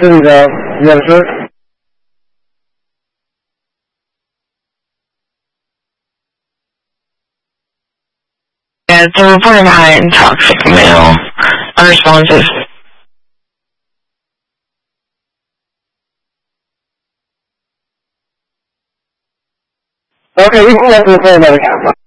Here we go. You got a shirt? Yeah, it's a report of high and toxic male. Unresponsive. Okay, we can let this play another camera.